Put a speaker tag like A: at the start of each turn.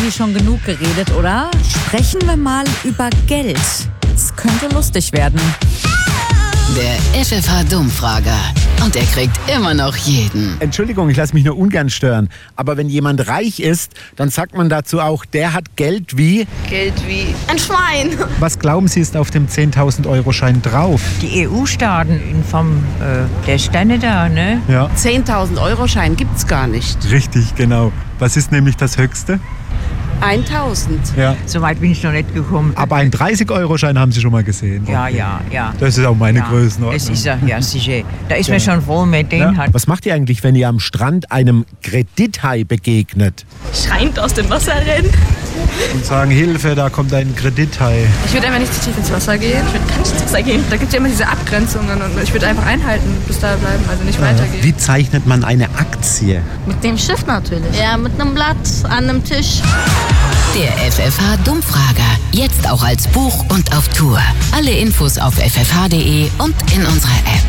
A: irgendwie schon genug geredet, oder? Sprechen wir mal über Geld. Es könnte lustig werden.
B: Der FFH-Dummfrager. Und er kriegt immer noch jeden.
C: Entschuldigung, ich lasse mich nur ungern stören. Aber wenn jemand reich ist, dann sagt man dazu auch, der hat Geld wie...
D: Geld wie ein Schwein.
E: Was glauben Sie, ist auf dem 10.000-Euro-Schein drauf?
F: Die EU-Staaten in Form der Sterne da, ne?
E: Ja,
D: 10.000-Euro-Schein gibt's gar nicht.
E: richtig, genau. Was ist nämlich das Höchste?
D: 1.000.
E: Ja.
F: So weit bin ich noch nicht gekommen.
E: Aber einen 30-Euro-Schein haben Sie schon mal gesehen?
F: Ja.
E: Das ist auch meine
F: Ja,
E: Größenordnung.
F: das ist er, ja, sicher. Da ist mir schon froh, mit den hat.
C: Was macht ihr eigentlich, wenn ihr am Strand einem Kredithai begegnet?
D: Schreiend aus dem Wasser rennen.
E: Und sagen, Hilfe, da kommt ein Kredithai.
D: Ich würde einfach nicht zu tief ins Wasser gehen. Ich würde gar nicht ins Wasser gehen. Da gibt es ja immer diese Abgrenzungen und ich würde einfach einhalten, bis da bleiben, also nicht weitergehen.
C: Wie zeichnet man eine Aktie?
D: Mit dem Schiff natürlich. Ja, mit einem Blatt an einem Tisch.
B: Der FFH-Dummfrager. Jetzt auch als Buch und auf Tour. Alle Infos auf ffh.de und in unserer App.